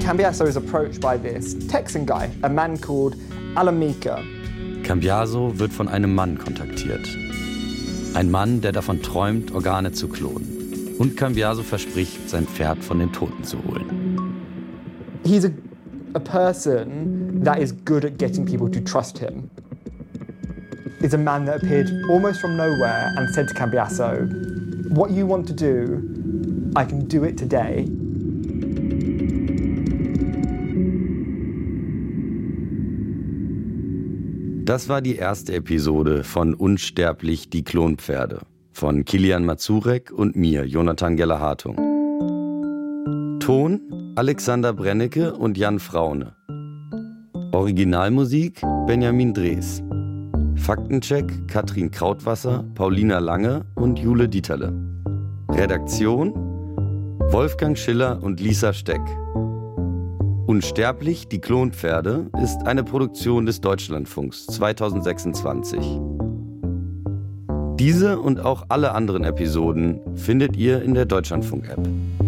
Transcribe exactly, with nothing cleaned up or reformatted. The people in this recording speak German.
Cambiaso is approached by this Texan guy, a man called Alamika. Cambiaso wird von einem Mann kontaktiert. Ein Mann, der davon träumt, Organe zu klonen. Und Cambiaso verspricht, sein Pferd von den Toten zu holen. He's a, a person that is good at getting people to trust him. He's a man that appeared almost from nowhere and said to Cambiaso, "What you want to do, I can do it today." Das war die erste Episode von Unsterblich, die Klonpferde von Kilian Mazurek und mir, Jonathan Geller-Hartung. Ton Alexander Brennecke und Jan Fraune. Originalmusik Benjamin Drees. Faktencheck Katrin Krautwasser, Paulina Lange und Jule Dieterle. Redaktion Wolfgang Schiller und Lisa Steck. Unsterblich, die Klonpferde ist eine Produktion des Deutschlandfunks zweitausendsechsundzwanzig. Diese und auch alle anderen Episoden findet ihr in der Deutschlandfunk-App.